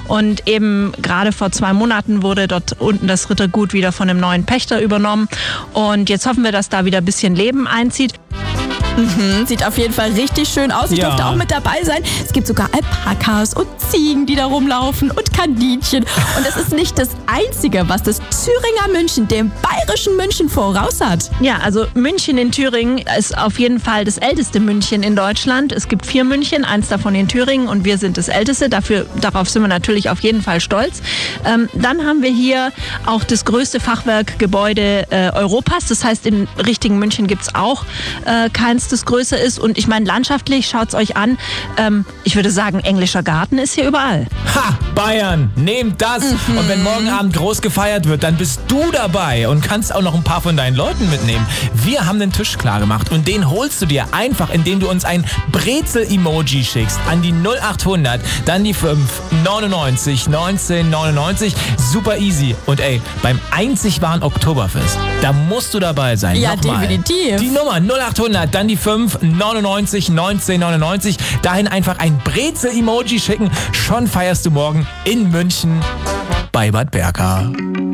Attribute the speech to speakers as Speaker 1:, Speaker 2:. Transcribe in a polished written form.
Speaker 1: Und eben gerade vor 2 Monaten wurde dort unten das Rittergut wieder von einem neuen Pächter übernommen. Und jetzt hoffen wir, dass da wieder ein bisschen Leben einzieht.
Speaker 2: Sieht auf jeden Fall richtig schön aus. Ich durfte auch mit dabei sein. Es gibt sogar Alpakas und Ziegen, die da rumlaufen und Kaninchen. Und das ist nicht das Einzige, was das Thüringer München dem bayerischen München voraus hat.
Speaker 1: Ja, also München in Thüringen ist auf jeden Fall das älteste München in Deutschland. Es gibt 4 München, 1 davon in Thüringen und wir sind das älteste. Darauf sind wir natürlich auf jeden Fall stolz. Dann haben wir hier auch das größte Fachwerkgebäude Europas. Das heißt, in richtigen München gibt es auch keins, das größer ist. Und ich meine, landschaftlich, schaut es euch an. Ich würde sagen, englischer Garten ist hier überall.
Speaker 3: Ha, Bayern, nehmt das. Und wenn morgen Abend groß gefeiert wird, dann bist du dabei und kannst auch noch ein paar von deinen Leuten mitnehmen. Wir haben den Tisch klar gemacht und den holst du dir einfach, indem du uns ein Brezel-Emoji schickst an die 0800, dann die 5 99 19 99. Super easy. Und ey, beim einzig wahren Oktoberfest, da musst du dabei sein.
Speaker 2: Ja,
Speaker 3: Nochmal.
Speaker 2: definitiv.
Speaker 3: Die Nummer 0800, dann die 5 99 19 99. Dahin einfach ein Brezel-Emoji schicken. Schon feierst du morgen in München bei Bad Berka.